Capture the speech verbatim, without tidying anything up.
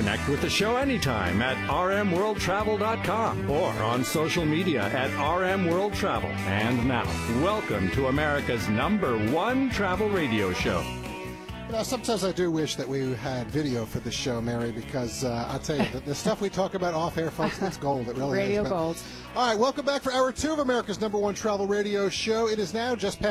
Connect with the show anytime at r m world travel dot com or on social media at R M World Travel. And now, welcome to America's number one travel radio show. You know, sometimes I do wish that we had video for this show, Mary, because uh, I'll tell you, the, the stuff we talk about off-air, folks, it's gold. It really Radio is. But, gold. all right, welcome back for hour two of America's number one travel radio show. It is now just past